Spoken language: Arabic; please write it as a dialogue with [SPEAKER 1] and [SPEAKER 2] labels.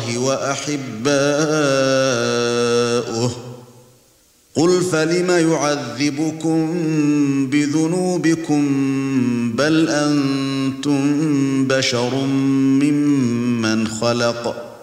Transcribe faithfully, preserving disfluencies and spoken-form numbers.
[SPEAKER 1] اللَّهِ وَأَحِبَّاؤُهُ قُلْ فَلِمَ يُعَذِّبُكُم بِذُنُوبِكُمْ بَلْ أَنْتُمْ بَشَرٌ مِّمَّنْ خَلَقَ